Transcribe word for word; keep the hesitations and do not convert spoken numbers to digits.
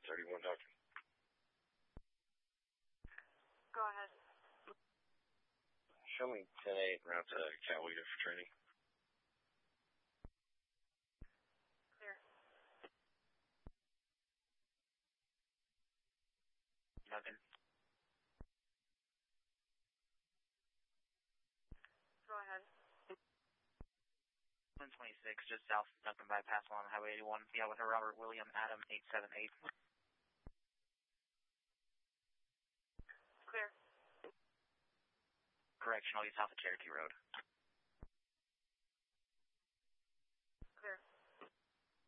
thirty-one, Doctor. Go ahead. Show me ten eight route to Coweta for training. Clear. Nothing. Go ahead. one twenty-six, just south of Duncan Bypass along Highway eighty-one. Yeah, with a Robert William Adam eight seven eight. Clear. Correction, I'll be south of Cherokee Road.